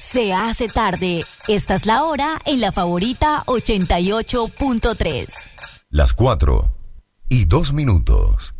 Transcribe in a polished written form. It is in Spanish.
Se hace tarde. Esta es la hora en La Favorita 88.3. Las 4:02.